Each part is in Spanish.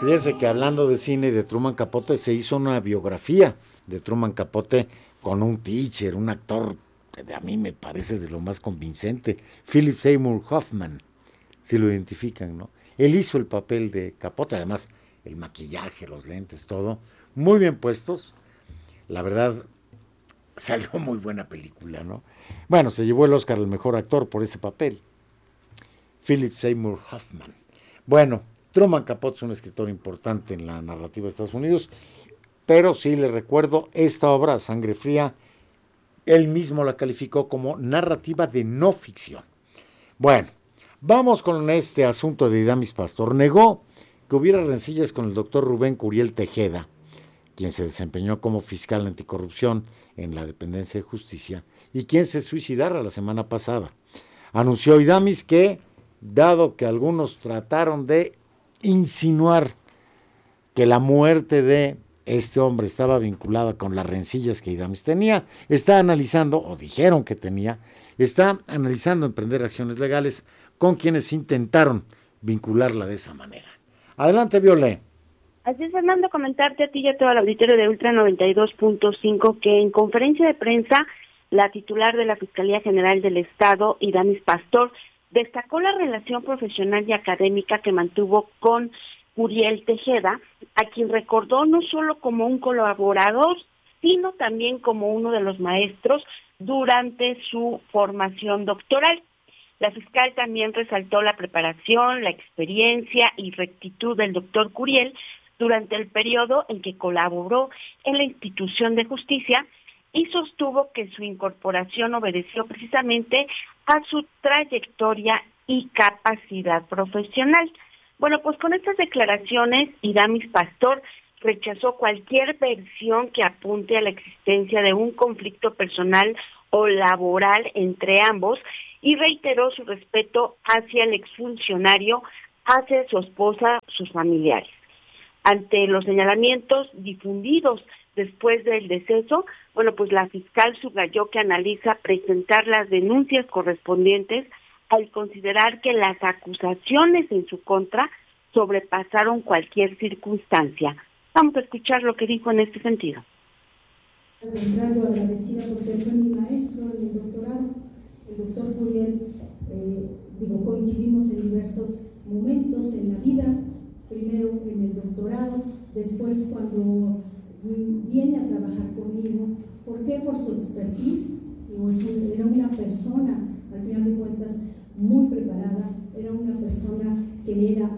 Fíjese que hablando de cine y de Truman Capote, se hizo una biografía de Truman Capote con un teacher, un actor que a mí me parece de lo más convincente, Philip Seymour Hoffman, si lo identifican, ¿no? Él hizo el papel de Capote, además el maquillaje, los lentes, todo, muy bien puestos. La verdad, salió muy buena película, ¿no? Bueno, se llevó el Oscar al mejor actor por ese papel, Philip Seymour Hoffman. Bueno, Truman Capote es un escritor importante en la narrativa de Estados Unidos, pero sí le recuerdo esta obra, Sangre Fría, él mismo la calificó como narrativa de no ficción. Bueno, vamos con este asunto de Idamis Pastor. Negó que hubiera rencillas con el doctor Rubén Curiel Tejeda, quien se desempeñó como fiscal anticorrupción en la dependencia de justicia y quien se suicidara la semana pasada. Anunció Idamis que, dado que algunos trataron de insinuar que la muerte de este hombre estaba vinculada con las rencillas que Idamis tenía, está analizando, o dijeron que tenía, está analizando emprender acciones legales con quienes intentaron vincularla de esa manera. Adelante, Violé. Así es, Fernando, comentarte a ti y a todo el auditorio de Ultra 92.5 que en conferencia de prensa la titular de la Fiscalía General del Estado, Idamis Pastor, destacó la relación profesional y académica que mantuvo con Curiel Tejeda, a quien recordó no solo como un colaborador, sino también como uno de los maestros durante su formación doctoral. La fiscal también resaltó la preparación, la experiencia y rectitud del doctor Curiel durante el periodo en que colaboró en la institución de justicia y sostuvo que su incorporación obedeció precisamente a su trayectoria y capacidad profesional. Bueno, pues con estas declaraciones, Idamis Pastor rechazó cualquier versión que apunte a la existencia de un conflicto personal o laboral entre ambos y reiteró su respeto hacia el exfuncionario, hacia su esposa, sus familiares. Ante los señalamientos difundidos después del deceso, bueno, pues la fiscal subrayó que analiza presentar las denuncias correspondientes al considerar que las acusaciones en su contra sobrepasaron cualquier circunstancia. Vamos a escuchar lo que dijo en este sentido. Al contrario, agradecida porque él fue mi maestro en el doctorado. El doctor Curiel, coincidimos en diversos momentos en la vida, primero en el doctorado, después cuando viene a trabajar conmigo. ¿Por qué? Por su expertise. Era una persona, al final de cuentas, muy preparada, era una persona que era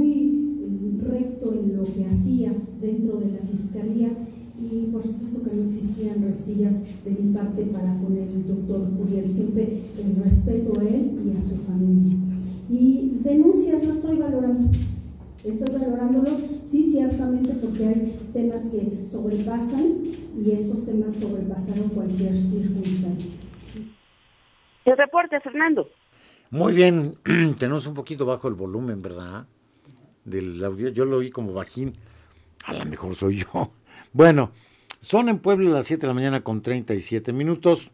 muy recto en lo que hacía dentro de la fiscalía y por supuesto que no existían rencillas de mi parte para con el doctor Curiel, siempre el respeto a él y a su familia. Y denuncias no estoy valorándolo, sí ciertamente porque hay temas que sobrepasan y estos temas sobrepasaron cualquier circunstancia. El reporte, Fernando. Muy bien, tenemos un poquito bajo el volumen, ¿verdad? Del audio, yo lo oí como bajín, a lo mejor soy yo. Bueno, son en Puebla las 7 de la mañana con 37 minutos.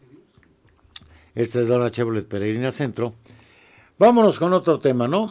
Esta es la hora Chevrolet Peregrina Centro. Vámonos con otro tema, ¿no?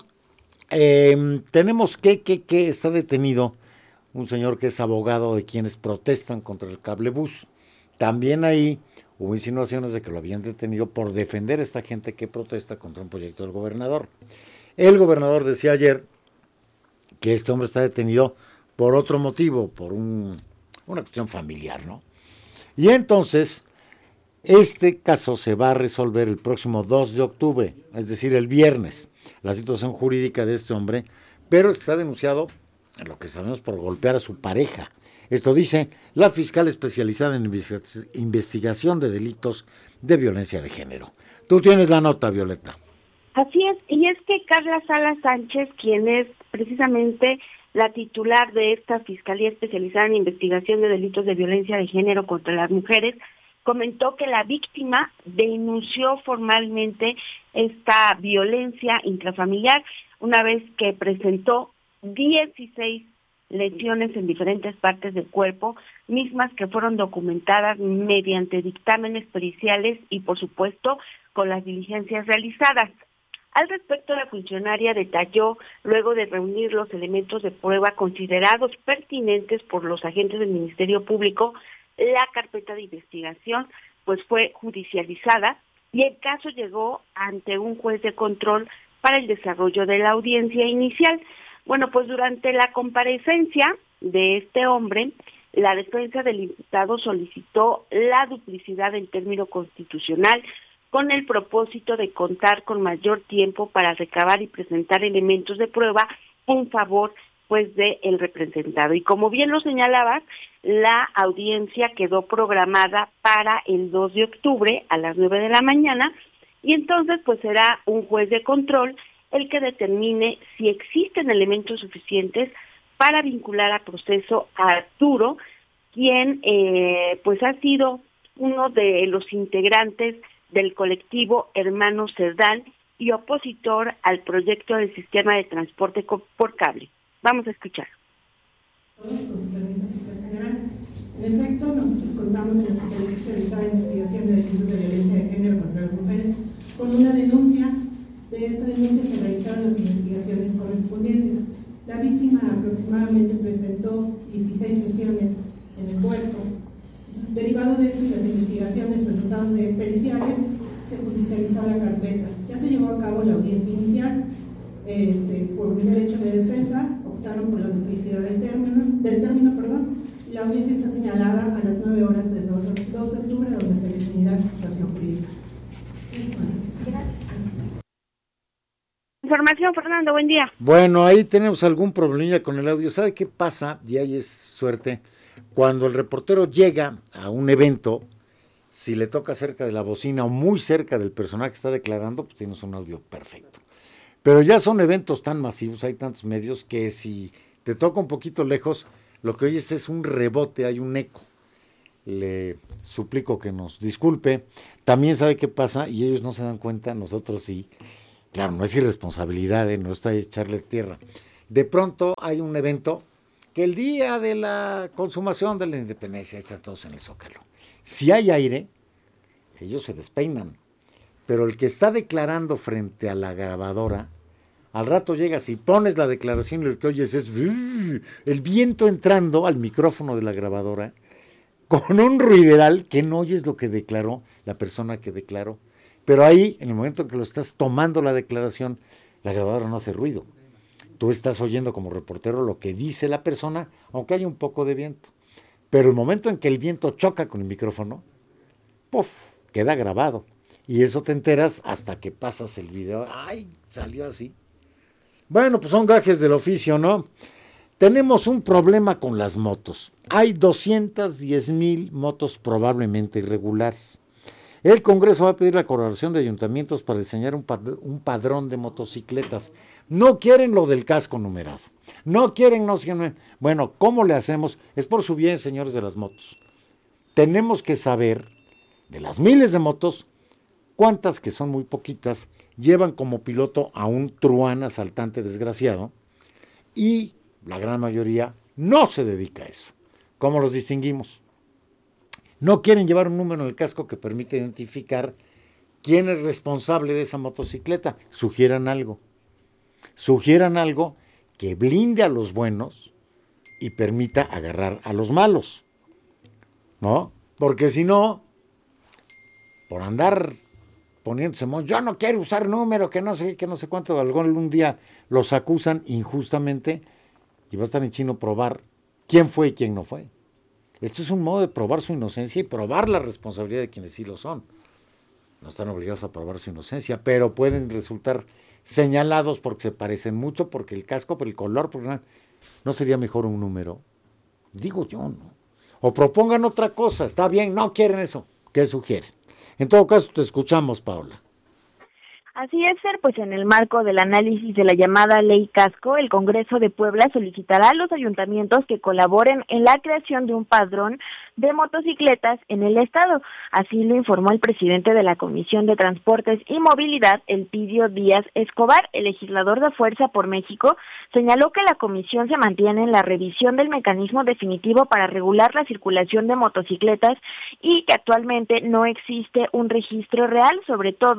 Tenemos que está detenido un señor que es abogado de quienes protestan contra el cablebús. También ahí hubo insinuaciones de que lo habían detenido por defender a esta gente que protesta contra un proyecto del gobernador. El gobernador decía ayer que este hombre está detenido por otro motivo, por una cuestión familiar, ¿no? Y entonces, este caso se va a resolver el próximo 2 de octubre, es decir, el viernes, la situación jurídica de este hombre, pero es que está denunciado, en lo que sabemos, por golpear a su pareja. Esto dice la fiscal especializada en investigación de delitos de violencia de género. Tú tienes la nota, Violeta. Así es, y es que Carla Salas Sánchez, quien es precisamente la titular de esta Fiscalía Especializada en Investigación de Delitos de Violencia de Género contra las Mujeres, comentó que la víctima denunció formalmente esta violencia intrafamiliar una vez que presentó 16 lesiones en diferentes partes del cuerpo, mismas que fueron documentadas mediante dictámenes periciales y, por supuesto, con las diligencias realizadas. Al respecto, la funcionaria detalló, luego de reunir los elementos de prueba considerados pertinentes por los agentes del Ministerio Público, la carpeta de investigación pues fue judicializada y el caso llegó ante un juez de control para el desarrollo de la audiencia inicial. Bueno, pues durante la comparecencia de este hombre, la defensa del imputado solicitó la duplicidad del término constitucional con el propósito de contar con mayor tiempo para recabar y presentar elementos de prueba en favor pues de el representado. Y como bien lo señalabas, la audiencia quedó programada para el 2 de octubre a las 9 de la mañana y entonces pues será un juez de control el que determine si existen elementos suficientes para vincular a proceso a Arturo, quien pues ha sido uno de los integrantes del colectivo Hermanos Cerdán y opositor al proyecto del sistema de transporte por cable. Vamos a escuchar. En efecto, nosotros contamos en la Fiscalía Especializada de Investigación de Delitos de Violencia de Género contra las Mujeres con una denuncia. De esta denuncia se realizaron las investigaciones correspondientes. La víctima aproximadamente presentó 16 lesiones en el cuerpo. Derivado de esto y las investigaciones, resultados de periciales, se judicializó la carpeta. Ya se llevó a cabo la audiencia inicial. Por un derecho de defensa, optaron por la duplicidad del término, y la audiencia está señalada a las 9 horas del 2 de octubre, donde se definirá su situación jurídica. Gracias. Información, Fernando, buen día. Bueno, ahí tenemos algún problemilla con el audio. ¿Sabe qué pasa? Y ahí es suerte. Cuando el reportero llega a un evento, si le toca cerca de la bocina o muy cerca del personaje que está declarando, pues tienes un audio perfecto. Pero ya son eventos tan masivos, hay tantos medios, que si te toca un poquito lejos, lo que oyes es un rebote, hay un eco. Le suplico que nos disculpe. También sabe qué pasa, y ellos no se dan cuenta, nosotros sí. Claro, no es irresponsabilidad, no está echarle tierra. De pronto hay un evento que el día de la consumación de la independencia están todos en el Zócalo. Si hay aire, ellos se despeinan. Pero el que está declarando frente a la grabadora, al rato llegas y pones la declaración y lo que oyes es el viento entrando al micrófono de la grabadora con un ruideral que no oyes lo que declaró la persona que declaró. Pero ahí, en el momento en que lo estás tomando la declaración, la grabadora no hace ruido. Tú estás oyendo como reportero lo que dice la persona, aunque haya un poco de viento. Pero el momento en que el viento choca con el micrófono, ¡puf!, queda grabado. Y eso te enteras hasta que pasas el video. ¡Ay! Salió así. Bueno, pues son gajes del oficio, ¿no? Tenemos un problema con las motos. Hay 210,000 motos probablemente irregulares. El Congreso va a pedir la colaboración de ayuntamientos para diseñar un padrón de motocicletas. No quieren lo del casco numerado. No quieren, no. Bueno, ¿cómo le hacemos? Es por su bien, señores de las motos. Tenemos que saber, de las miles de motos, cuántas, que son muy poquitas, llevan como piloto a un truán asaltante desgraciado, y la gran mayoría no se dedica a eso. ¿Cómo los distinguimos? No quieren llevar un número en el casco que permite identificar quién es responsable de esa motocicleta. Sugieran algo que blinde a los buenos y permita agarrar a los malos, ¿no? Porque si no, por andar poniéndose, yo no quiero usar número, que no sé cuánto, algún día los acusan injustamente y va a estar en chino probar quién fue y quién no fue. Esto es un modo de probar su inocencia y probar la responsabilidad de quienes sí lo son. No están obligados a probar su inocencia, pero pueden resultar señalados porque se parecen mucho, porque el casco, por el color, porque no sería mejor un número. Digo yo, ¿no? O propongan otra cosa, está bien, no quieren eso. ¿Qué sugieren? En todo caso, te escuchamos, Paola. Así es, Fer, pues en el marco del análisis de la llamada Ley Casco, el Congreso de Puebla solicitará a los ayuntamientos que colaboren en la creación de un padrón de motocicletas en el estado. Así lo informó el presidente de la Comisión de Transportes y Movilidad, Elpidio Díaz Escobar. El legislador de Fuerza por México señaló que la comisión se mantiene en la revisión del mecanismo definitivo para regular la circulación de motocicletas y que actualmente no existe un registro real, sobre todo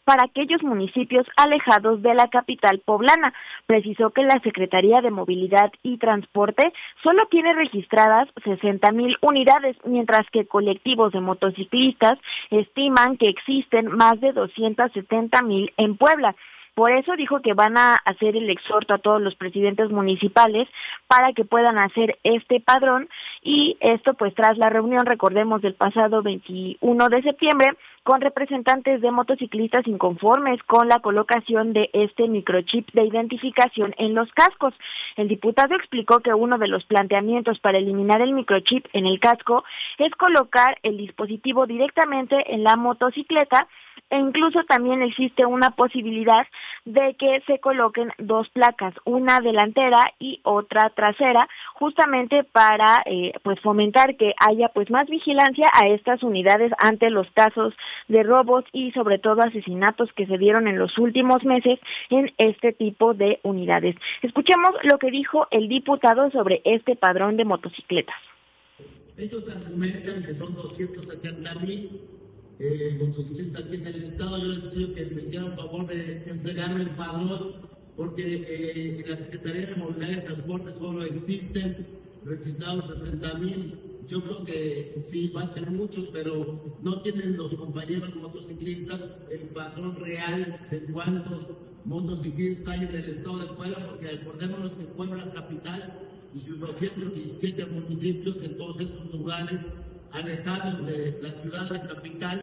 para aquellos municipios alejados de la capital poblana. Precisó que la Secretaría de Movilidad y Transporte solo tiene registradas 60,000 unidades, mientras que colectivos de motociclistas estiman que existen más de 270,000 en Puebla. Por eso dijo que van a hacer el exhorto a todos los presidentes municipales para que puedan hacer este padrón, y esto pues tras la reunión, recordemos, del pasado 21 de septiembre con representantes de motociclistas inconformes con la colocación de este microchip de identificación en los cascos. El diputado explicó que uno de los planteamientos para eliminar el microchip en el casco es colocar el dispositivo directamente en la motocicleta, e incluso también existe una posibilidad de que se coloquen dos placas, una delantera y otra trasera, justamente para pues fomentar que haya pues más vigilancia a estas unidades ante los casos de robos y sobre todo asesinatos que se dieron en los últimos meses en este tipo de unidades. Escuchemos lo que dijo el diputado sobre este padrón de motocicletas. Ellos argumentan que son 270,000 motociclistas aquí en el estado. Yo les digo que me hicieron favor de entregarme el padrón, porque en la Secretaría de Movilidad y Transporte solo existen registrados 60,000. Yo creo que sí faltan muchos, pero no tienen los compañeros motociclistas el padrón real de cuántos motociclistas hay en el estado de Puebla, porque acordémonos que Puebla capital y sus 217 municipios en todos estos lugares alejados de la ciudad de capital.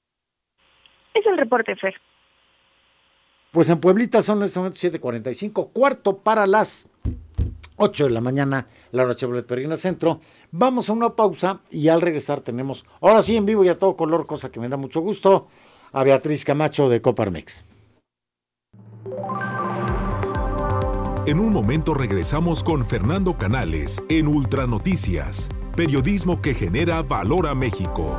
Es el reporte, Fer. Pues en Pueblita son en este momento 7:45, cuarto para las 8 de la mañana, Laura Chevrolet Peregrina Centro. Vamos a una pausa y al regresar tenemos, ahora sí en vivo y a todo color, cosa que me da mucho gusto, a Beatriz Camacho de Coparmex. En un momento regresamos con Fernando Canales en Ultranoticias, periodismo que genera valor a México.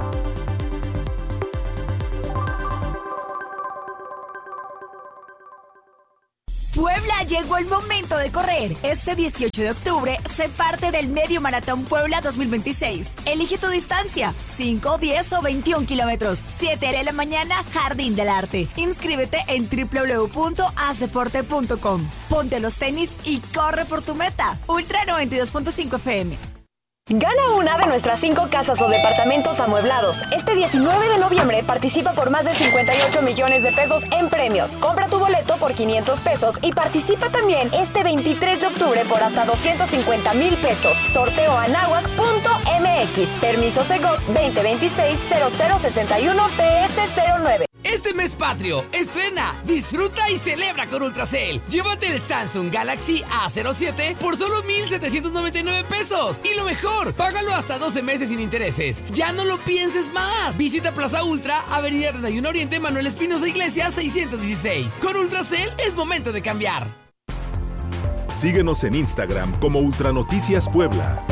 Puebla, llegó el momento de correr. Este 18 de octubre se parte del Medio Maratón Puebla 2026. Elige tu distancia, 5, 10 o 21 kilómetros. 7 de la mañana, Jardín del Arte. Inscríbete en www.asdeporte.com. Ponte los tenis y corre por tu meta. Ultra 92.5 FM. Gana una de nuestras 5 casas o departamentos amueblados. Este 19 de noviembre participa por más de 58 millones de pesos en premios. Compra tu boleto por 500 pesos y participa también este 23 de octubre por hasta 250,000 pesos. Sorteo anahuac.mx. Permiso Segov 2026-0061 PS09. Este mes patrio, estrena, disfruta y celebra con Ultracel. Llévate el Samsung Galaxy A07 por solo 1,799 pesos. Y lo mejor, págalo hasta 12 meses sin intereses. Ya no lo pienses más. Visita Plaza Ultra, Avenida 31 Oriente, Manuel Espinosa Iglesias 616. Con Ultracel es momento de cambiar. Síguenos en Instagram como Ultranoticias Puebla.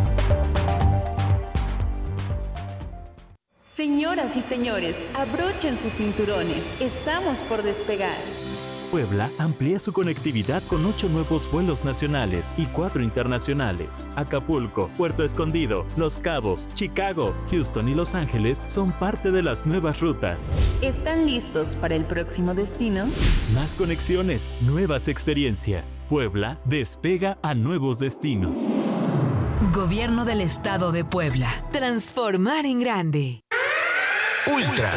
Señoras y señores, abrochen sus cinturones. Estamos por despegar. Puebla amplía su conectividad con 8 nuevos vuelos nacionales y 4 internacionales. Acapulco, Puerto Escondido, Los Cabos, Chicago, Houston y Los Ángeles son parte de las nuevas rutas. ¿Están listos para el próximo destino? Más conexiones, nuevas experiencias. Puebla despega a nuevos destinos. Gobierno del Estado de Puebla. Transformar en grande. Ultra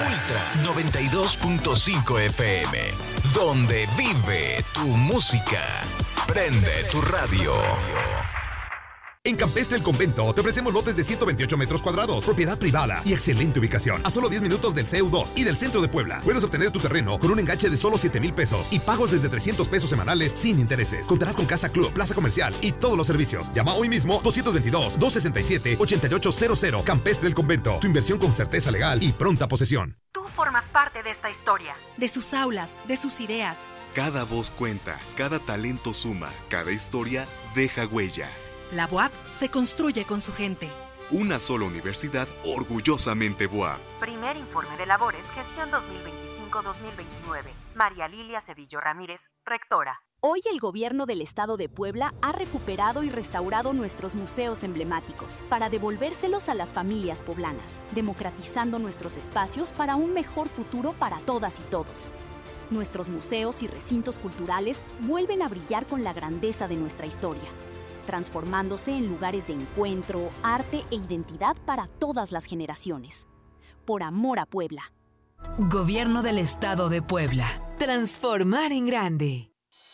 92.5 FM, donde vive tu música. Prende tu radio. En Campestre El Convento te ofrecemos lotes de 128 metros cuadrados, propiedad privada y excelente ubicación, a solo 10 minutos del CEU2 y del centro de Puebla. Puedes obtener tu terreno con un enganche de solo 7,000 pesos y pagos desde 300 pesos semanales sin intereses. Contarás con casa club, plaza comercial y todos los servicios. Llama hoy mismo 222-267-8800. Campestre El Convento, tu inversión con certeza legal y pronta posesión. Tú formas parte de esta historia, de sus aulas, de sus ideas. Cada voz cuenta, cada talento suma, cada historia deja huella. La BUAP se construye con su gente. Una sola universidad orgullosamente BUAP. Primer informe de labores, gestión 2025-2029. María Lilia Cedillo Ramírez, rectora. Hoy el gobierno del estado de Puebla ha recuperado y restaurado nuestros museos emblemáticos para devolvérselos a las familias poblanas, democratizando nuestros espacios para un mejor futuro para todas y todos. Nuestros museos y recintos culturales vuelven a brillar con la grandeza de nuestra historia, transformándose en lugares de encuentro, arte e identidad para todas las generaciones. Por amor a Puebla. Gobierno del Estado de Puebla. Transformar en grande.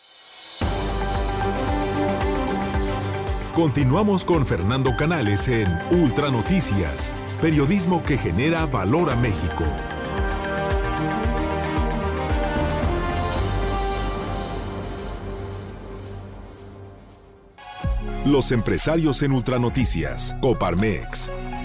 Continuamos con Fernando Canales en Ultra Noticias, periodismo que genera valor a México. Los empresarios en Ultra Noticias, Coparmex.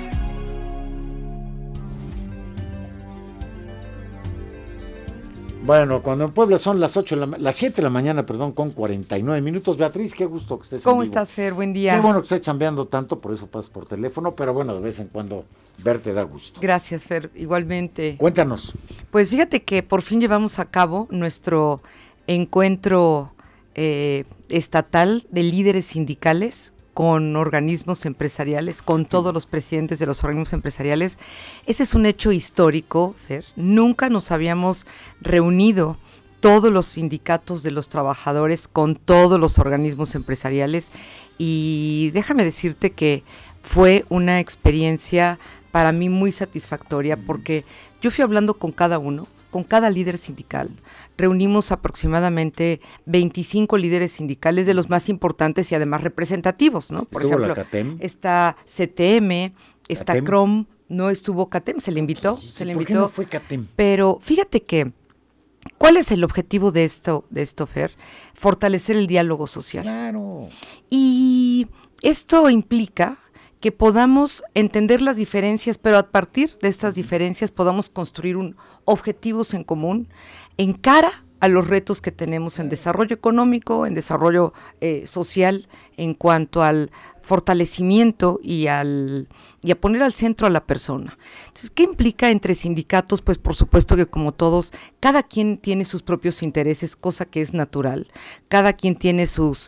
Bueno, cuando en Puebla son las 7 de la mañana, con 49 minutos. Beatriz, qué gusto que estés ¿Cómo en vivo. estás, Fer? Buen día. Qué bueno que estés chambeando tanto, por eso pasas por teléfono, pero bueno, de vez en cuando verte da gusto. Gracias, Fer, igualmente. Cuéntanos. Pues fíjate que por fin llevamos a cabo nuestro encuentro estatal de líderes sindicales con organismos empresariales, con todos los presidentes de los organismos empresariales. Ese es un hecho histórico, Fer. Nunca nos habíamos reunido todos los sindicatos de los trabajadores con todos los organismos empresariales, y déjame decirte que fue una experiencia para mí muy satisfactoria, porque yo fui hablando con cada uno, con cada líder sindical. Reunimos aproximadamente 25 líderes sindicales de los más importantes y además representativos, ¿no? Por ejemplo, la CATEM? Está CTM, está ¿CATEM? CROM, no estuvo CATEM, se le invitó, ¿Por qué no fue CATEM? Pero fíjate que, ¿cuál es el objetivo de esto, Fer? Fortalecer el diálogo social. Claro. Y esto implica que podamos entender las diferencias, pero a partir de estas diferencias podamos construir objetivos en común en cara a los retos que tenemos en desarrollo económico, en desarrollo social, en cuanto al fortalecimiento y a poner al centro a la persona. Entonces, ¿qué implica entre sindicatos? Pues por supuesto que, como todos, cada quien tiene sus propios intereses, cosa que es natural. Cada quien tiene sus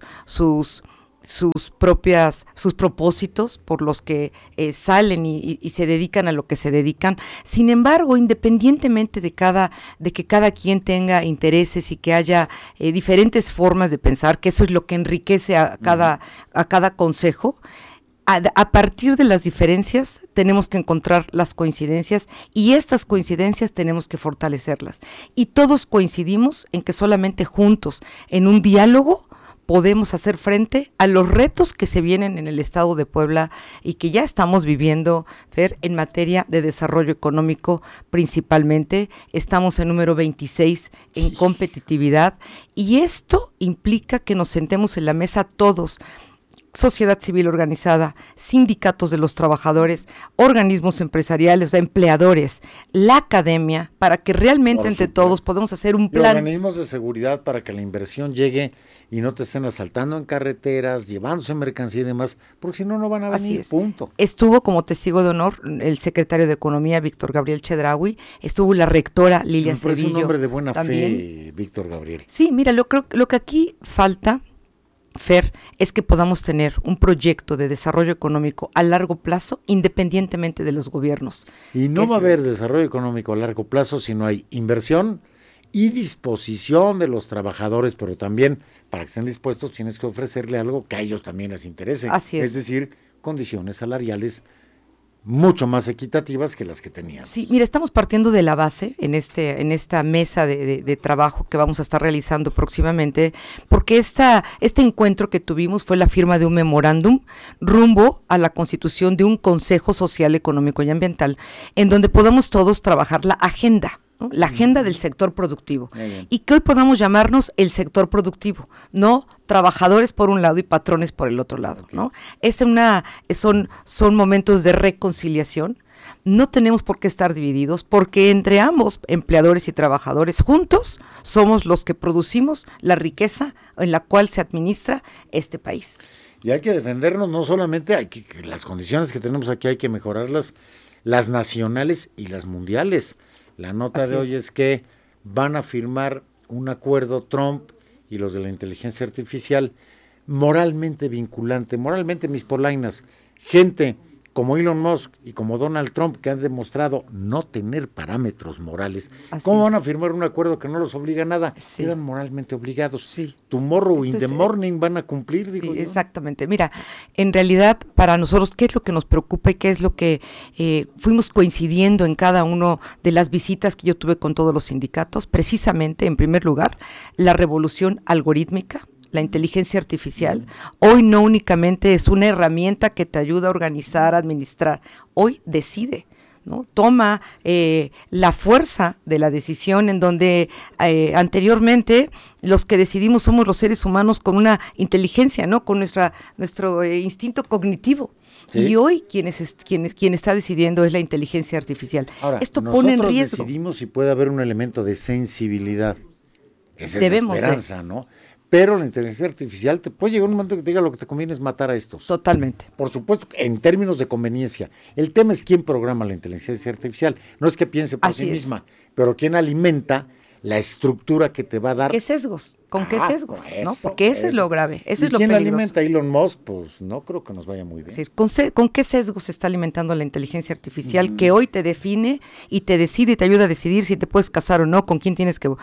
propósitos por los que salen y se dedican a lo que se dedican. Sin embargo, independientemente de que cada quien tenga intereses y que haya diferentes formas de pensar, que eso es lo que enriquece a cada consejo, a partir de las diferencias tenemos que encontrar las coincidencias, y estas coincidencias tenemos que fortalecerlas. Y todos coincidimos en que solamente juntos, en un diálogo, podemos hacer frente a los retos que se vienen en el estado de Puebla y que ya estamos viviendo, Fer, en materia de desarrollo económico principalmente. Estamos en número 26 en competitividad, y esto implica que nos sentemos en la mesa todos, sociedad civil organizada, sindicatos de los trabajadores, organismos empresariales, empleadores, la academia, para que realmente entre todos podamos hacer un plan. Y organismos de seguridad para que la inversión llegue y no te estén asaltando en carreteras, llevándose mercancía y demás, porque si no, no van a venir, punto. Estuvo como testigo de honor el secretario de Economía, Víctor Gabriel Chedraui, estuvo la rectora Lilia Cedillo. Es un hombre de buena también. fe, Víctor Gabriel. Sí, mira, lo que aquí falta, Fer, es que podamos tener un proyecto de desarrollo económico a largo plazo, independientemente de los gobiernos. Y no va a haber desarrollo económico a largo plazo si no hay inversión y disposición de los trabajadores, pero también para que estén dispuestos tienes que ofrecerle algo que a ellos también les interese. Así es. Es decir, condiciones salariales mucho más equitativas que las que tenían. Sí, mira, estamos partiendo de la base en esta mesa de trabajo que vamos a estar realizando próximamente, porque este encuentro que tuvimos fue la firma de un memorándum rumbo a la constitución de un Consejo Social, Económico y Ambiental, en donde podamos todos trabajar la agenda, ¿no? La agenda del sector productivo, y que hoy podamos llamarnos el sector productivo, no trabajadores por un lado y patrones por el otro lado, ¿no? Son momentos de reconciliación. No tenemos por qué estar divididos, porque entre ambos, empleadores y trabajadores, juntos somos los que producimos la riqueza en la cual se administra este país. Y hay que defendernos, no solamente las condiciones que tenemos aquí hay que mejorarlas, las nacionales y las mundiales. La nota de hoy es que van a firmar un acuerdo Trump y los de la inteligencia artificial moralmente vinculante, moralmente mis polainas, gente como Elon Musk y como Donald Trump, que han demostrado no tener parámetros morales. ¿Cómo van a firmar un acuerdo que no los obliga a nada? Quedan moralmente obligados. Tomorrow in the morning van a cumplir, digo yo. Exactamente. Mira, en realidad para nosotros, ¿qué es lo que nos preocupa y qué es lo que fuimos coincidiendo en cada una de las visitas que yo tuve con todos los sindicatos? Precisamente, en primer lugar, la revolución algorítmica. La inteligencia artificial hoy no únicamente es una herramienta que te ayuda a organizar, a administrar, hoy decide, ¿no? Toma la fuerza de la decisión, en donde anteriormente los que decidimos somos los seres humanos con una inteligencia, ¿no? Con nuestro instinto cognitivo. Sí. Y hoy quien está decidiendo es la inteligencia artificial. Ahora, esto pone en riesgo. Nosotros decidimos si puede haber un elemento de sensibilidad. Esa es la esperanza, ¿no? Pero la inteligencia artificial te puede llegar un momento que te diga lo que te conviene es matar a estos. Totalmente. Por supuesto, en términos de conveniencia. El tema es quién programa la inteligencia artificial. No es que piense por sí misma, pero quién alimenta la estructura que te va a dar. ¿Qué sesgos? ¿Con qué sesgos? ¿No? Porque eso es lo grave, eso es lo peligroso. ¿Quién alimenta a Elon Musk? Pues no creo que nos vaya muy bien. Es decir, ¿con qué sesgos se está alimentando la inteligencia artificial que hoy te define y te decide y te ayuda a decidir si te puedes casar o no, con quién tienes que,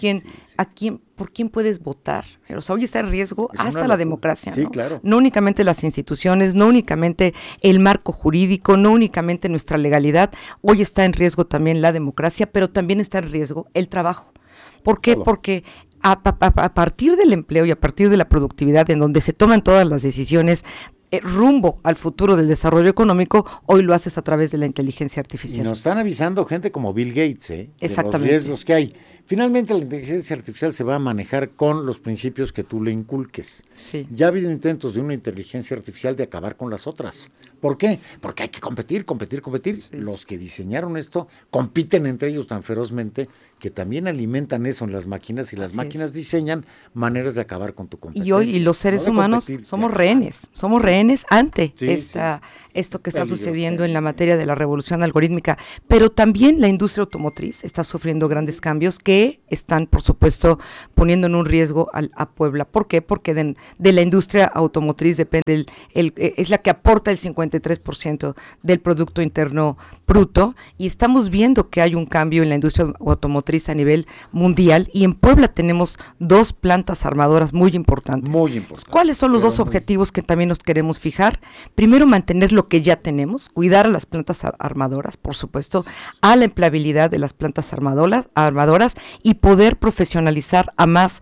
a quién, por quién puedes votar? Pero, o sea, hoy está en riesgo hasta la democracia, ¿no? Claro. No únicamente las instituciones, no únicamente el marco jurídico, no únicamente nuestra legalidad, hoy está en riesgo también la democracia, pero también está en riesgo el trabajo. ¿Por qué? Porque a partir del empleo y a partir de la productividad, en donde se toman todas las decisiones rumbo al futuro del desarrollo económico, hoy lo haces a través de la inteligencia artificial. Y nos están avisando gente como Bill Gates, de los riesgos que hay. Finalmente la inteligencia artificial se va a manejar con los principios que tú le inculques. Sí. Ya ha habido intentos de una inteligencia artificial de acabar con las otras. ¿Por qué? Porque hay que competir. Sí. Los que diseñaron esto compiten entre ellos tan ferozmente que también alimentan eso en las máquinas y las máquinas diseñan maneras de acabar con tu competencia. Y hoy los seres humanos somos rehenes ante esto que está sucediendo en la materia de la revolución algorítmica, pero también la industria automotriz está sufriendo grandes cambios que están, por supuesto, poniendo en un riesgo a Puebla. ¿Por qué? Porque de la industria automotriz depende, es la que aporta el 53% del Producto Interno Bruto, y estamos viendo que hay un cambio en la industria automotriz a nivel mundial, y en Puebla tenemos 2 plantas armadoras muy importantes. ¿Cuáles son los 2 objetivos que también nos queremos fijar? Primero, mantener lo que ya tenemos, cuidar a las plantas armadoras, por supuesto, a la empleabilidad de las plantas armadoras y poder profesionalizar a más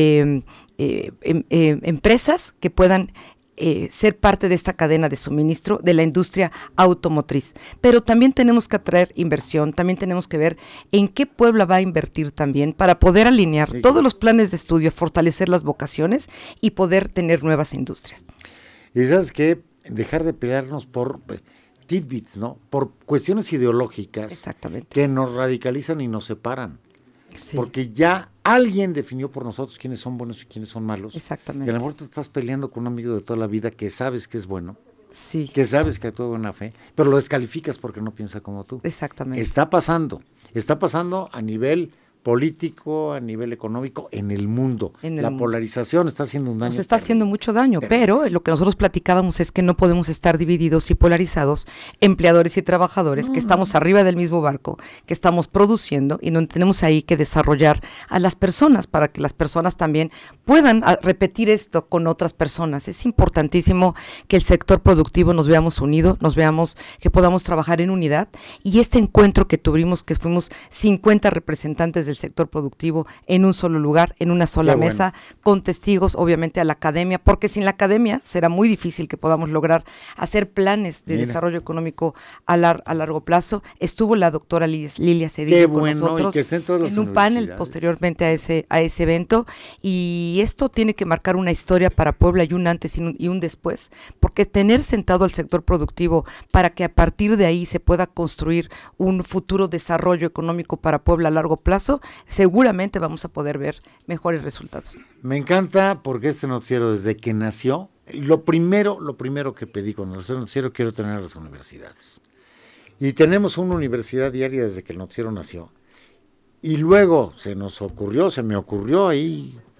empresas que puedan ser parte de esta cadena de suministro de la industria automotriz. Pero también tenemos que atraer inversión, también tenemos que ver en qué Puebla va a invertir también para poder alinear todos los planes de estudio, fortalecer las vocaciones y poder tener nuevas industrias. Y sabes qué, dejar de pelearnos por tidbits, ¿no? Por cuestiones ideológicas. Exactamente. Que nos radicalizan y nos separan. Sí. Porque ya alguien definió por nosotros quiénes son buenos y quiénes son malos. Exactamente. Y a lo mejor tú estás peleando con un amigo de toda la vida que sabes que es bueno, que sabes que actúa de buena fe, pero lo descalificas porque no piensa como tú. Exactamente. Está pasando a nivel político, a nivel económico, en el mundo. La polarización está haciendo un daño. Nos está haciendo mucho daño, pero lo que nosotros platicábamos es que no podemos estar divididos y polarizados, empleadores y trabajadores, que estamos arriba del mismo barco, que estamos produciendo y donde tenemos ahí que desarrollar a las personas para que las personas también puedan repetir esto con otras personas. Es importantísimo que el sector productivo nos veamos unidos, que podamos trabajar en unidad, y este encuentro que tuvimos, que fuimos 50 representantes del sector productivo en un solo lugar, en una sola mesa, con testigos, obviamente, a la academia, porque sin la academia será muy difícil que podamos lograr hacer planes de desarrollo económico a largo plazo. Estuvo la doctora Lilia Cedillo con nosotros en un panel posteriormente a ese evento, y esto tiene que marcar una historia para Puebla, y un antes y un después, porque tener sentado al sector productivo para que a partir de ahí se pueda construir un futuro desarrollo económico para Puebla a largo plazo, seguramente vamos a poder ver mejores resultados. Me encanta porque este noticiero, desde que nació, lo primero que pedí con el noticiero, quiero tener a las universidades. Y tenemos una universidad diaria desde que el noticiero nació. Y luego se me ocurrió ahí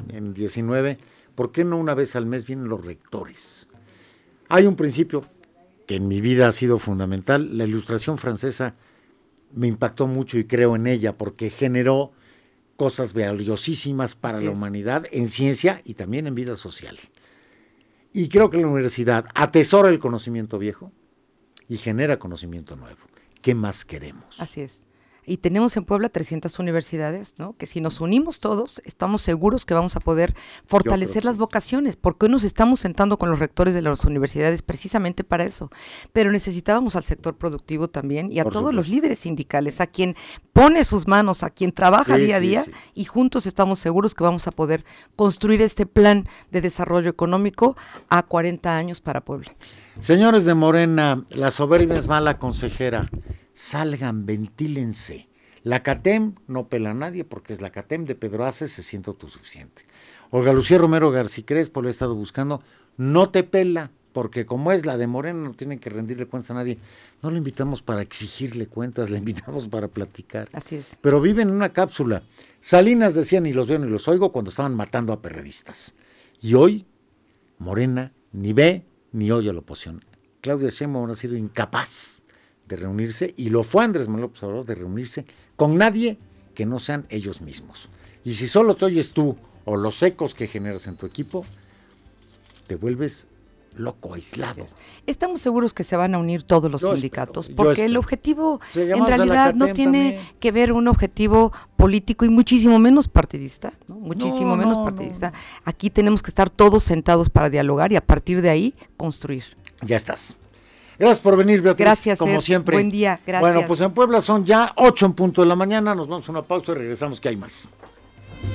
en 19, ¿por qué no una vez al mes vienen los rectores? Hay un principio que en mi vida ha sido fundamental. La Ilustración francesa me impactó mucho y creo en ella porque generó cosas valiosísimas para la humanidad en ciencia y también en vida social. Y creo que la universidad atesora el conocimiento viejo y genera conocimiento nuevo. ¿Qué más queremos? Así es. Y tenemos en Puebla 300 universidades, ¿no? Que si nos unimos todos, estamos seguros que vamos a poder fortalecer las vocaciones, porque hoy nos estamos sentando con los rectores de las universidades precisamente para eso. Pero necesitábamos al sector productivo también y a todos los líderes sindicales, a quien pone sus manos, a quien trabaja día a día, y juntos estamos seguros que vamos a poder construir este plan de desarrollo económico a 40 años para Puebla. Señores de Morena, la soberbia es mala consejera. Salgan, ventílense. La CATEM no pela a nadie porque es la CATEM de Pedro Aces, se siente autosuficiente. Olga Lucía Romero García Crespo, le he estado buscando, no te pela, porque como es la de Morena, no tienen que rendirle cuentas a nadie. No le invitamos para exigirle cuentas, le invitamos para platicar. Así es. Pero viven en una cápsula. Salinas decía, ni los veo ni los oigo, cuando estaban matando a perredistas. Y hoy, Morena ni ve ni oye a la oposición. Claudia Sheinbaum ha sido incapaz de reunirse, y lo fue Andrés Manuel López Obrador, de reunirse con nadie que no sean ellos mismos. Y si solo te oyes tú o los ecos que generas en tu equipo, te vuelves loco, aislado. Estamos seguros que se van a unir todos los sindicatos, porque el objetivo en realidad no tiene que ver un objetivo político y muchísimo menos partidista, ¿no? Muchísimo menos partidista. Aquí tenemos que estar todos sentados para dialogar y a partir de ahí construir. Ya estás. Gracias por venir, Beatriz. Gracias, como Fer. siempre. Buen día, gracias. Bueno, pues en Puebla son ya 8:00 a.m. Nos vamos a una pausa y regresamos, que hay más.